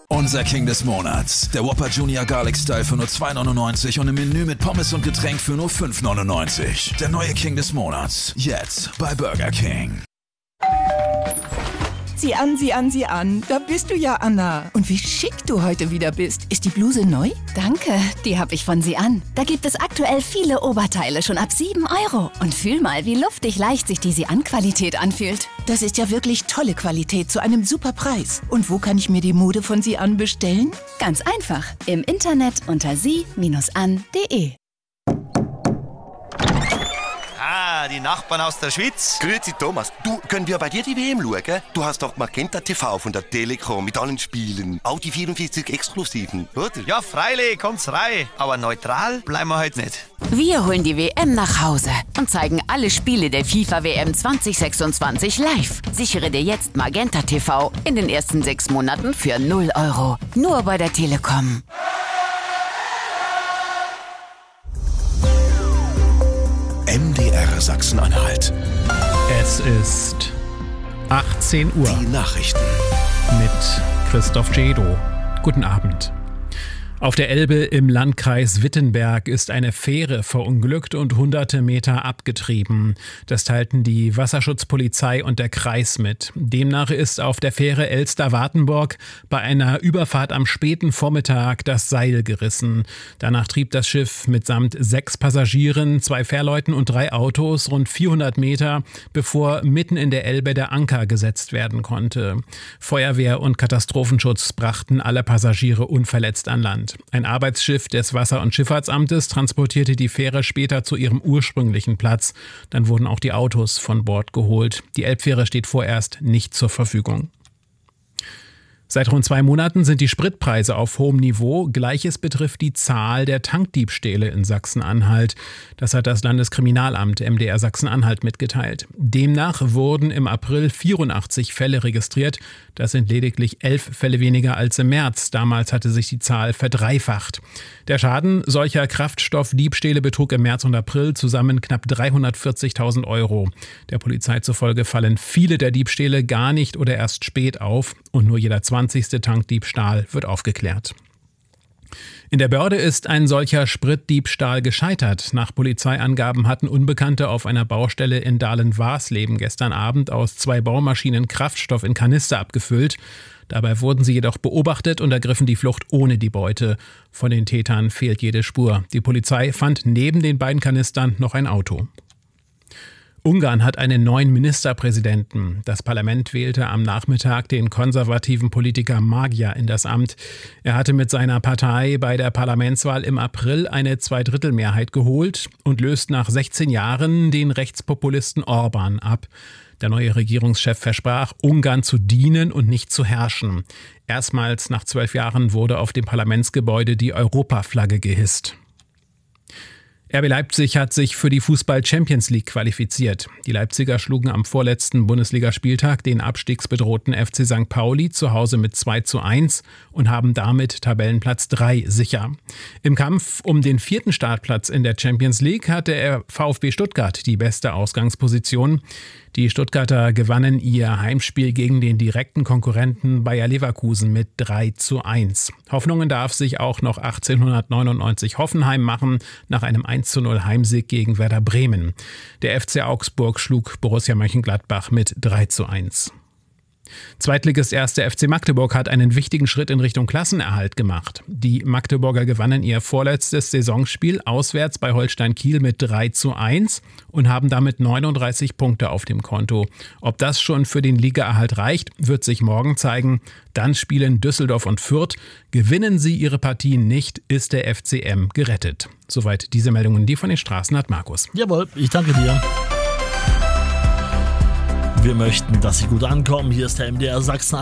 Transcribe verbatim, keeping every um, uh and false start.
Unser King des Monats. Der Whopper Junior Garlic Style für nur zwei neunundneunzig und im Menü mit Pommes und Getränk für nur fünf neunundneunzig. Der neue King des Monats. Jetzt bei Burger King. Sieh an, sieh an, sieh an. Da bist du ja, Anna. Und wie schick du heute wieder bist. Ist die Bluse neu? Danke, die habe ich von Sie an. Da gibt es aktuell viele Oberteile schon ab sieben Euro. Und fühl mal, wie luftig leicht sich die Sie-an-Qualität anfühlt. Das ist ja wirklich tolle Qualität zu einem super Preis. Und wo kann ich mir die Mode von Sie an bestellen? Ganz einfach. Im Internet unter sie Bindestrich an punkt de. Ah, die Nachbarn aus der Schweiz. Grüezi Thomas, du, können wir bei dir die W M schauen? Du hast doch Magenta T V von der Telekom mit allen Spielen. Auch die vierundvierzig Exklusiven, oder? Ja, freilich, kommt's rein. Aber neutral bleiben wir heute nicht. Wir holen die W M nach Hause und zeigen alle Spiele der FIFA W M zwanzig sechsundzwanzig live. Sichere dir jetzt Magenta T V in den ersten sechs Monaten für null Euro. Nur bei der Telekom. M D R Sachsen-Anhalt. Es ist achtzehn Uhr. Die Nachrichten. Mit Christoph Jedo. Guten Abend. Auf der Elbe im Landkreis Wittenberg ist eine Fähre verunglückt und hunderte Meter abgetrieben. Das teilten die Wasserschutzpolizei und der Kreis mit. Demnach ist auf der Fähre Elster-Wartenborg bei einer Überfahrt am späten Vormittag das Seil gerissen. Danach trieb das Schiff mitsamt sechs Passagieren, zwei Fährleuten und drei Autos rund vierhundert Meter, bevor mitten in der Elbe der Anker gesetzt werden konnte. Feuerwehr und Katastrophenschutz brachten alle Passagiere unverletzt an Land. Ein Arbeitsschiff des Wasser- und Schifffahrtsamtes transportierte die Fähre später zu ihrem ursprünglichen Platz. Dann wurden auch die Autos von Bord geholt. Die Elbfähre steht vorerst nicht zur Verfügung. Seit rund zwei Monaten sind die Spritpreise auf hohem Niveau. Gleiches betrifft die Zahl der Tankdiebstähle in Sachsen-Anhalt. Das hat das Landeskriminalamt M D R Sachsen-Anhalt mitgeteilt. Demnach wurden im April vierundachtzig Fälle registriert. Das sind lediglich elf Fälle weniger als im März. Damals hatte sich die Zahl verdreifacht. Der Schaden solcher Kraftstoffdiebstähle betrug im März und April zusammen knapp dreihundertvierzigtausend Euro. Der Polizei zufolge fallen viele der Diebstähle gar nicht oder erst spät auf und nur jeder zwanzigste Tankdiebstahl wird aufgeklärt. In der Börde ist ein solcher Spritdiebstahl gescheitert. Nach Polizeiangaben hatten Unbekannte auf einer Baustelle in Dahlen-Warsleben gestern Abend aus zwei Baumaschinen Kraftstoff in Kanister abgefüllt. Dabei wurden sie jedoch beobachtet und ergriffen die Flucht ohne die Beute. Von den Tätern fehlt jede Spur. Die Polizei fand neben den beiden Kanistern noch ein Auto. Ungarn hat einen neuen Ministerpräsidenten. Das Parlament wählte am Nachmittag den konservativen Politiker Magyar in das Amt. Er hatte mit seiner Partei bei der Parlamentswahl im April eine Zweidrittelmehrheit geholt und löst nach sechzehn Jahren den Rechtspopulisten Orban ab. Der neue Regierungschef versprach, Ungarn zu dienen und nicht zu herrschen. Erstmals nach zwölf Jahren wurde auf dem Parlamentsgebäude die Europaflagge gehisst. R B Leipzig hat sich für die Fußball-Champions League qualifiziert. Die Leipziger schlugen am vorletzten Bundesligaspieltag den abstiegsbedrohten F C Sankt Pauli zu Hause mit zwei zu eins und haben damit Tabellenplatz drei sicher. Im Kampf um den vierten Startplatz in der Champions League hat der VfB Stuttgart die beste Ausgangsposition. Die Stuttgarter gewannen ihr Heimspiel gegen den direkten Konkurrenten Bayer Leverkusen mit drei zu eins. Hoffnungen darf sich auch noch achtzehnhundertneunundneunzig Hoffenheim machen, nach einem eins zu null Heimsieg gegen Werder Bremen. Der F C Augsburg schlug Borussia Mönchengladbach mit drei zu eins. Zweitligist erster F C Magdeburg hat einen wichtigen Schritt in Richtung Klassenerhalt gemacht. Die Magdeburger gewannen ihr vorletztes Saisonspiel auswärts bei Holstein Kiel mit drei zu eins und haben damit neununddreißig Punkte auf dem Konto. Ob das schon für den Ligaerhalt reicht, wird sich morgen zeigen. Dann spielen Düsseldorf und Fürth. Gewinnen sie ihre Partien nicht, ist der F C M gerettet. Soweit diese Meldungen, die von den Straßen hat Markus. Jawohl, ich danke dir. Wir möchten, dass Sie gut ankommen. Hier ist der M D R Sachsen.